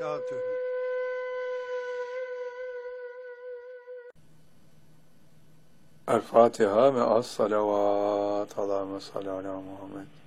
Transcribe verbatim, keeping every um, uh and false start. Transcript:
berekatühü. El Fatiha me'as salavat. Allahümme salli ala Muhammed.